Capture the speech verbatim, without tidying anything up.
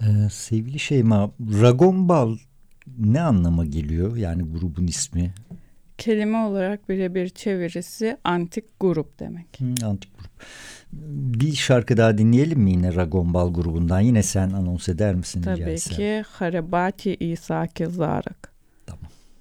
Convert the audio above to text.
Ee, sevgili Şeyma, Ragombal ne anlama geliyor? Yani grubun ismi. Kelime olarak birebir çevirisi antik grup demek. Hı, antik grup. Bir şarkı daha dinleyelim mi yine Ragombal grubundan? Yine sen anons eder misin rica Tabii etsem? ki Harabati İsa Kezarık.